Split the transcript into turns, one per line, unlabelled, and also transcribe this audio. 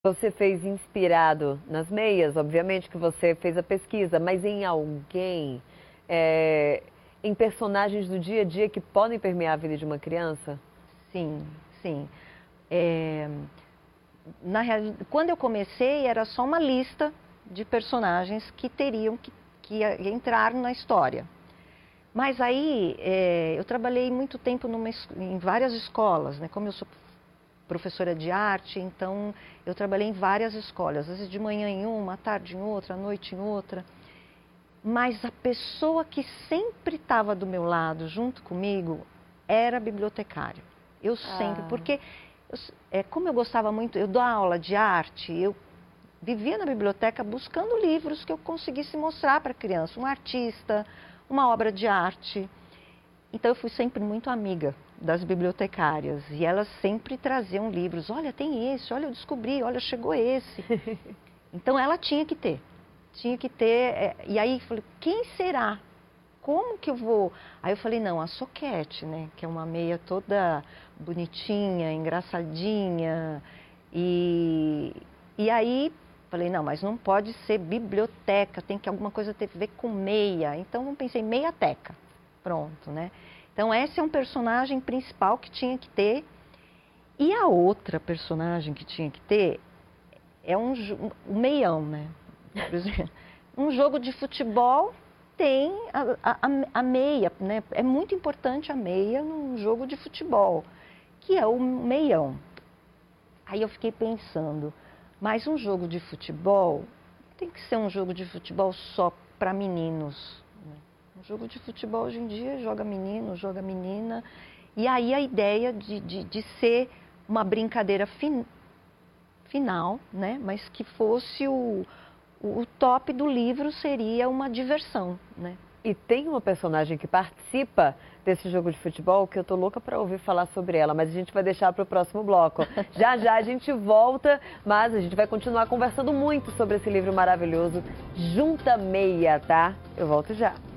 Você fez inspirado nas meias, obviamente que você fez a pesquisa, mas em alguém, em personagens do dia a dia que podem permear a vida de uma criança?
Sim, sim. É, na realidade, quando eu comecei, era só uma lista de personagens que teriam que entrar na história. Mas aí, eu trabalhei muito tempo em várias escolas, né? Como eu sou professora de arte, então eu trabalhei em várias escolas, às vezes de manhã em uma, à tarde em outra, à noite em outra. Mas a pessoa que sempre estava do meu lado, junto comigo, era a bibliotecária. Eu sempre, porque como eu gostava muito, eu dou aula de arte, eu vivia na biblioteca buscando livros que eu conseguisse mostrar para a criança, um artista, uma obra de arte. Então eu fui sempre muito amiga das bibliotecárias e elas sempre traziam livros. Olha, tem esse, olha, eu descobri, olha, chegou esse. Então ela tinha que ter. E aí eu falei, quem será? Como que eu vou? Aí eu falei, não, a Soquete, né? Que é uma meia toda bonitinha, engraçadinha. E aí falei, não, mas não pode ser biblioteca, tem que alguma coisa ter a ver com meia. Então eu pensei, meiateca. Pronto, né? Então esse é um personagem principal que tinha que ter. E a outra personagem que tinha que ter é um meião, né? Por exemplo, um jogo de futebol tem a meia, né? É muito importante a meia num jogo de futebol, que é o meião. Aí eu fiquei pensando, mas um jogo de futebol tem que ser um jogo de futebol só para meninos. Um jogo de futebol hoje em dia joga menino, joga menina. E aí a ideia de ser uma brincadeira final, né? Mas que fosse o top do livro seria uma diversão, né?
E tem uma personagem que participa desse jogo de futebol que eu tô louca para ouvir falar sobre ela, mas a gente vai deixar para o próximo bloco. Já já a gente volta, mas a gente vai continuar conversando muito sobre esse livro maravilhoso, Junta Meia, tá? Eu volto já.